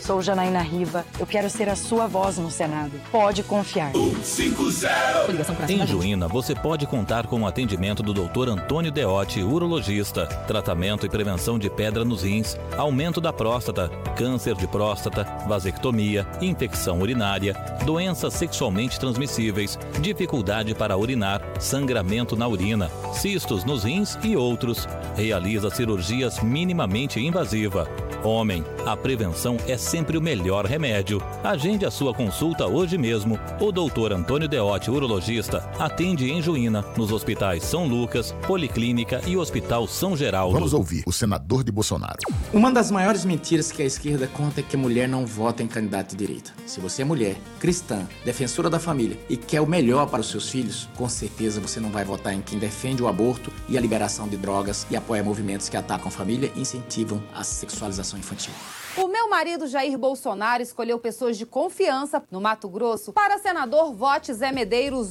sou Janaína Riva. Eu quero ser a sua voz no Senado. Pode confiar. 150. Em Juína, você pode contar com o atendimento do Dr. Antônio Deotti, urologista, tratamento e prevenção de pedra nos rins, aumento da próstata, câncer de próstata, vasectomia, infecção urinária, doenças sexualmente transmissíveis, dificuldade para urinar, sangramento na urina, cistos nos rins e outros. Realiza cirurgias minimamente invasiva. Homem, a prevenção é sempre o melhor remédio. Agende a sua consulta hoje mesmo. O Dr. Antônio Deotti, urologista, atende em Juína, nos hospitais São Lucas, Policlínica e Hospital São Geraldo. Vamos ouvir o senador de Bolsonaro. Uma das maiores mentiras que a esquerda conta é que a mulher não vota em candidato de direita. Se você é mulher, cristã, defensora da família e quer o melhor para os seus filhos, com certeza você não vai votar em quem defende o aborto e a liberação de drogas e apoia movimentos que atacam a família e incentivam a sexualização infantil. O meu marido Jair Bolsonaro escolheu pessoas de confiança no Mato Grosso para senador Vote Zé Medeiros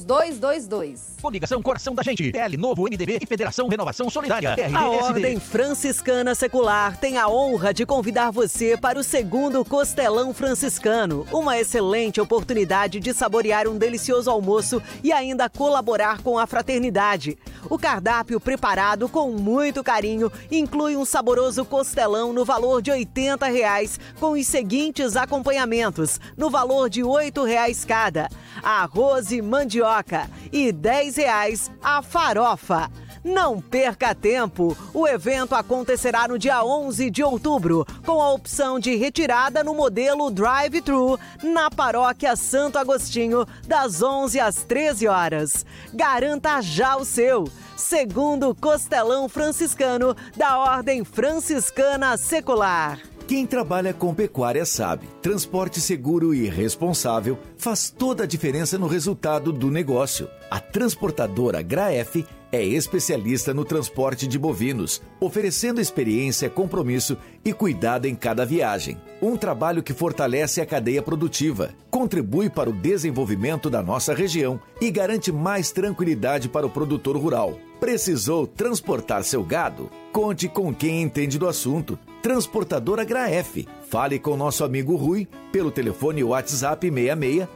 222. Coligação Coração da Gente, PL Novo, MDB e Federação Renovação Solidária. A Ordem Franciscana Secular tem a honra de convidar você para o segundo Costelão Franciscano, uma excelente oportunidade de saborear um delicioso almoço e ainda colaborar com a fraternidade. O cardápio preparado com muito carinho inclui um saboroso costelão no valor de R$80, com os seguintes acompanhamentos, no valor de R$8 cada: arroz e mandioca e R$10 a farofa. Não perca tempo! O evento acontecerá no dia 11 de outubro, com a opção de retirada no modelo drive-thru, na Paróquia Santo Agostinho, das 11 às 13 horas. Garanta já o seu! Segundo Costelão Franciscano, da Ordem Franciscana Secular. Quem trabalha com pecuária sabe, transporte seguro e responsável faz toda a diferença no resultado do negócio. A transportadora Graef é especialista no transporte de bovinos, oferecendo experiência, compromisso e cuidado em cada viagem. Um trabalho que fortalece a cadeia produtiva, contribui para o desenvolvimento da nossa região e garante mais tranquilidade para o produtor rural. Precisou transportar seu gado? Conte com quem entende do assunto. Transportadora Graef. Fale com nosso amigo Rui pelo telefone WhatsApp 66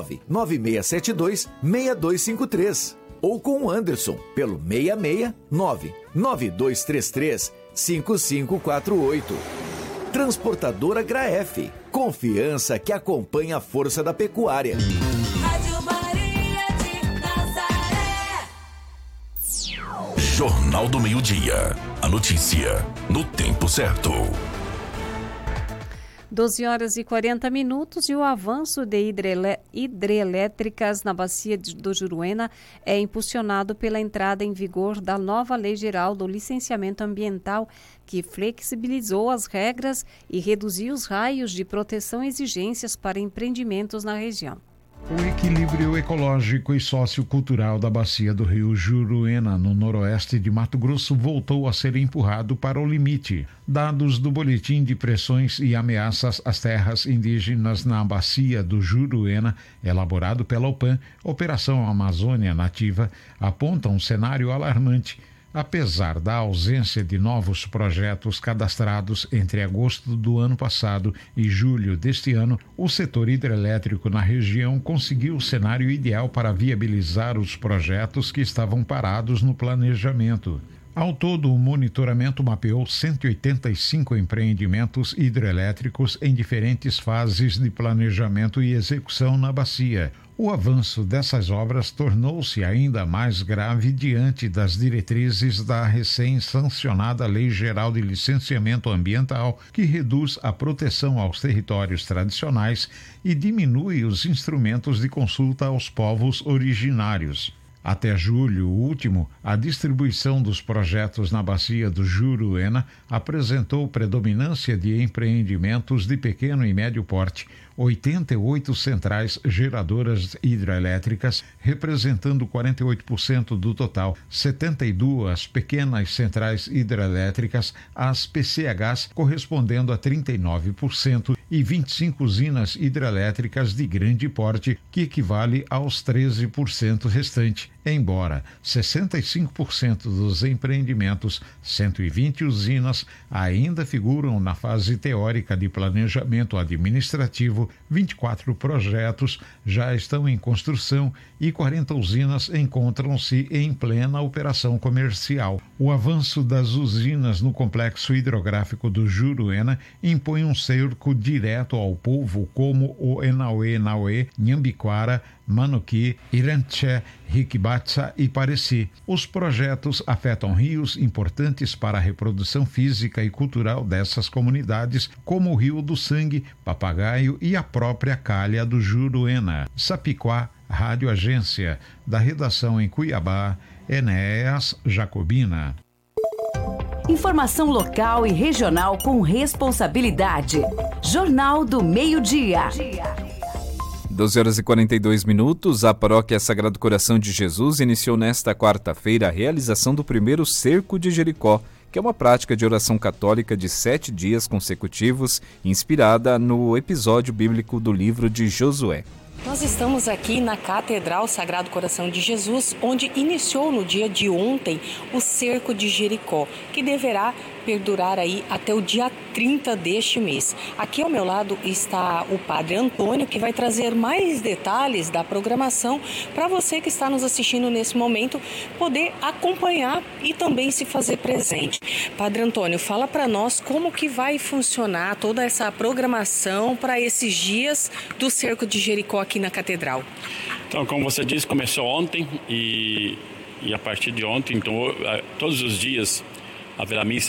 99672 6253 ou com o Anderson pelo 66 99233 5548. Transportadora Graef. Confiança que acompanha a força da pecuária. Jornal do Meio-Dia. A notícia no tempo certo. 12h40 e o avanço de hidrelétricas na bacia do Juruena é impulsionado pela entrada em vigor da nova Lei Geral do Licenciamento Ambiental, que flexibilizou as regras e reduziu os raios de proteção e exigências para empreendimentos na região. O equilíbrio ecológico e sociocultural da bacia do rio Juruena, no noroeste de Mato Grosso, voltou a ser empurrado para o limite. Dados do Boletim de Pressões e Ameaças às Terras Indígenas na bacia do Juruena, elaborado pela OPAN, Operação Amazônia Nativa, apontam um cenário alarmante. Apesar da ausência de novos projetos cadastrados entre agosto do ano passado e julho deste ano, o setor hidrelétrico na região conseguiu o cenário ideal para viabilizar os projetos que estavam parados no planejamento. Ao todo, o monitoramento mapeou 185 empreendimentos hidrelétricos em diferentes fases de planejamento e execução na bacia. O avanço dessas obras tornou-se ainda mais grave diante das diretrizes da recém-sancionada Lei Geral de Licenciamento Ambiental, que reduz a proteção aos territórios tradicionais e diminui os instrumentos de consulta aos povos originários. Até julho último, a distribuição dos projetos na bacia do Juruena apresentou predominância de empreendimentos de pequeno e médio porte, 88 centrais geradoras hidrelétricas, representando 48% do total, 72 pequenas centrais hidrelétricas, as PCHs, correspondendo a 39%, e 25 usinas hidrelétricas de grande porte, que equivale aos 13% restante. Embora 65% dos empreendimentos, 120 usinas, ainda figuram na fase teórica de planejamento administrativo, 24 projetos já estão em construção e 40 usinas encontram-se em plena operação comercial. O avanço das usinas no complexo hidrográfico do Juruena impõe um cerco direto ao povo, como o Enauê, Nhambiquara, Manuqui, Iranché, Riquibatsa e Pareci. Os projetos afetam rios importantes para a reprodução física e cultural dessas comunidades, como o Rio do Sangue, Papagaio e a própria Calha do Juruena. Sapiquá, Rádio Agência, da redação em Cuiabá, Enéas Jacobina. Informação local e regional com responsabilidade. Jornal do Meio-Dia. 12h42, a Paróquia Sagrado Coração de Jesus iniciou nesta quarta-feira a realização do primeiro Cerco de Jericó, que é uma prática de oração católica de 7 dias consecutivos, inspirada no episódio bíblico do livro de Josué. Nós estamos aqui na Catedral Sagrado Coração de Jesus, onde iniciou no dia de ontem o Cerco de Jericó, que deverá perdurar aí até o dia 30 deste mês. Aqui ao meu lado está o Padre Antônio, que vai trazer mais detalhes da programação para você que está nos assistindo nesse momento poder acompanhar e também se fazer presente. Padre Antônio, fala para nós como que vai funcionar toda essa programação para esses dias do Cerco de Jericó aqui na Catedral. Então, como você disse, começou ontem e a partir de ontem, então, todos os dias haverá missa